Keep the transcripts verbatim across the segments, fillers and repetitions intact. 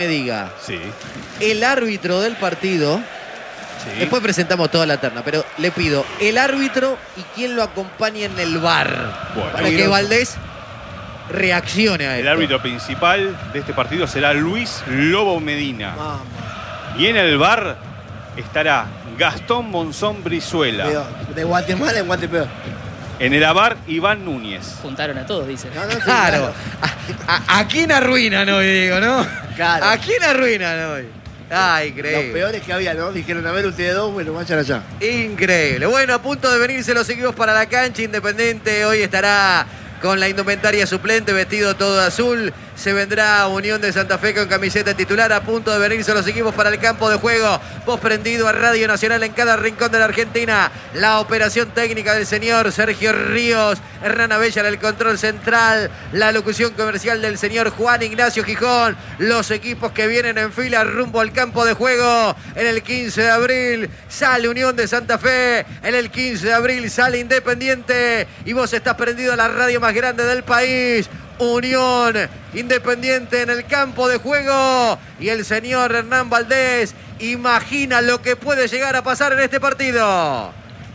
me diga, sí. el árbitro del partido, Sí. después presentamos toda la terna, pero le pido el árbitro y quién lo acompaña en el bar, Bueno, para que Valdés reaccione a esto. El árbitro principal de este partido será Luis Lobo Medina. Mamá. Y en el bar estará Gastón Monzón Brizuela. Peor. De Guatemala en Guatepeor. En el abar, Iván Núñez. Juntaron a todos, dicen. No, no, sí, Claro, a, a- ¿a quién arruinan hoy, digo, no? Claro. ¿A quién arruinan hoy? Ay, Los increíble. peores que había, ¿no? Dijeron, a ver ustedes dos, bueno, vayan allá. Increíble. Bueno, a punto de venirse los equipos para la cancha. Independiente hoy estará con la indumentaria suplente, vestido todo de azul. Se vendrá Unión de Santa Fe con camiseta titular. A punto de venirse los equipos para el campo de juego. Voz prendido a Radio Nacional en cada rincón de la Argentina. La operación técnica del señor Sergio Ríos. Hernán Abella en el control central. La locución comercial del señor Juan Ignacio Gijón. Los equipos que vienen en fila rumbo al campo de juego. En el quince de abril sale Unión de Santa Fe. En el quince de abril sale Independiente. Y vos estás prendido a la radio más grande del país. Unión Independiente en el campo de juego. Y el señor Hernán Valdés imagina lo que puede llegar a pasar en este partido.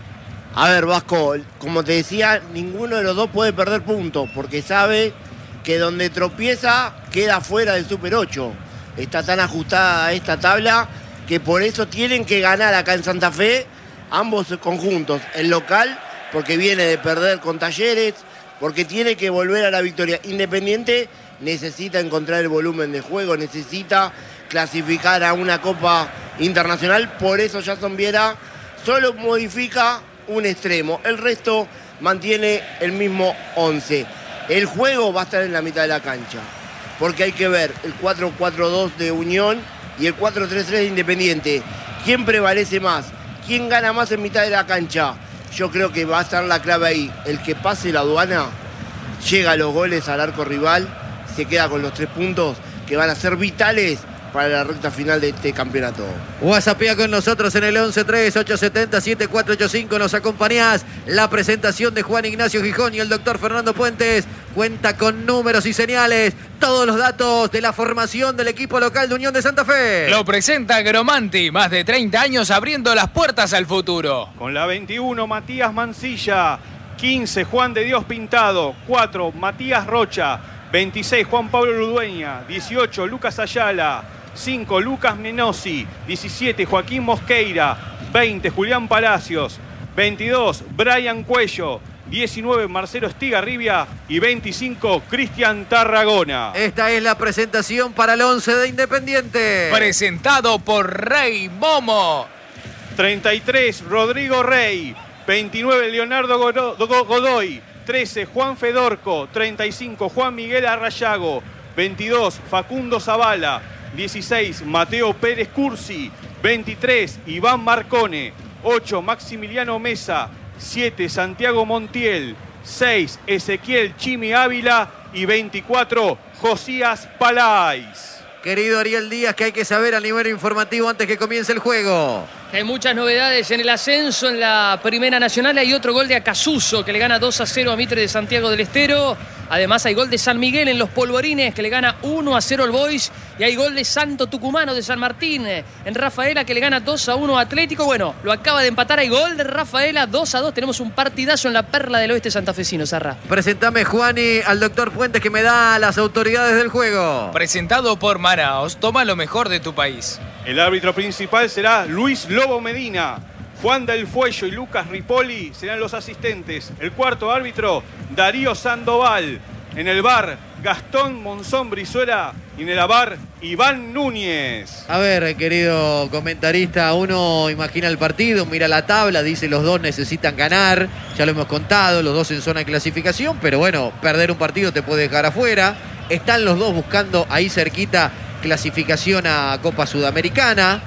A ver, Vasco, como te decía, ninguno de los dos puede perder puntos, porque sabe que donde tropieza queda fuera del Super ocho. Está tan ajustada esta tabla que por eso tienen que ganar acá en Santa Fe ambos conjuntos. El local, porque viene de perder con Talleres, porque tiene que volver a la victoria. Independiente necesita encontrar el volumen de juego, necesita clasificar a una Copa Internacional. Por eso Jason Viera solo modifica un extremo. El resto mantiene el mismo once. El juego va a estar en la mitad de la cancha, porque hay que ver el cuatro cuatro dos de Unión y el cuatro tres tres de Independiente. ¿Quién prevalece más? ¿Quién gana más en mitad de la cancha? Yo creo que va a estar la clave ahí. El que pase la aduana, llega a los goles al arco rival, se queda con los tres puntos que van a ser vitales para la recta final de este campeonato. WhatsAppea con nosotros en el once tres ocho siete cero siete cuatro ocho cinco. Nos acompañás. La presentación de Juan Ignacio Gijón y el doctor Fernando Puentes cuenta con números y señales. Todos los datos de la formación del equipo local de Unión de Santa Fe. Lo presenta Gromanti, más de treinta años abriendo las puertas al futuro. Con la veintiuno, Matías Mancilla. quince, Juan de Dios Pintado. cuatro, Matías Rocha. veintiséis, Juan Pablo Ludueña. dieciocho, Lucas Ayala. cinco, Lucas Menosi. diecisiete, Joaquín Mosqueira. veinte, Julián Palacios. veintidós, Brian Cuello. diecinueve, Marcelo Estigarribia. Y veinticinco, Cristian Tarragona. Esta es la presentación para el once de Independiente. Presentado por Rey Momo. treinta y tres, Rodrigo Rey. veintinueve, Leonardo Godo- Godoy. trece, Juan Fedorco. treinta y cinco, Juan Miguel Arrayago. veintidós, Facundo Zavala. dieciséis, Mateo Pérez Cursi. veintitrés, Iván Marcone. ocho, Maximiliano Mesa. siete, Santiago Montiel. seis, Ezequiel Chimi Ávila. Y veinticuatro, Josías Palais. Querido Ariel Díaz, ¿qué hay que saber a nivel informativo antes que comience el juego? Hay muchas novedades en el ascenso en la Primera Nacional. Hay otro gol de Acasuso que le gana dos a cero a Mitre de Santiago del Estero. Además hay gol de San Miguel en Los Polvorines que le gana uno a cero al Boys. Y hay gol de Santo Tucumano de San Martín en Rafaela que le gana dos a uno a Atlético. Bueno, lo acaba de empatar. Hay gol de Rafaela dos a dos. Tenemos un partidazo en la Perla del Oeste santafesino, Sarra. Presentame, Juani, al doctor Puentes que me da las autoridades del juego. Presentado por Manaos. Toma lo mejor de tu país. El árbitro principal será Luis Lobo Medina. Juan del Fuello y Lucas Ripoli serán los asistentes. El cuarto árbitro, Darío Sandoval. En el bar, Gastón Monzón Brizuela. Y en el abar, Iván Núñez. A ver, querido comentarista, uno imagina el partido, mira la tabla, dice los dos necesitan ganar. Ya lo hemos contado, los dos en zona de clasificación. Pero bueno, perder un partido te puede dejar afuera. Están los dos buscando ahí cerquita clasificación a Copa Sudamericana.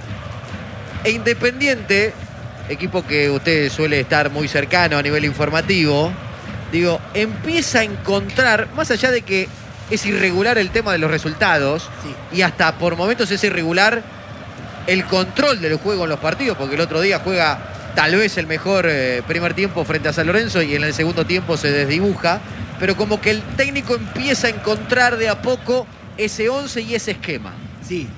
E Independiente, equipo que usted suele estar muy cercano a nivel informativo, digo, empieza a encontrar, más allá de que es irregular el tema de los resultados, Sí. y hasta por momentos es irregular el control del juego en los partidos, porque el otro día juega tal vez el mejor eh, primer tiempo frente a San Lorenzo y en el segundo tiempo se desdibuja, pero como que el técnico empieza a encontrar de a poco ese once y ese esquema. Sí,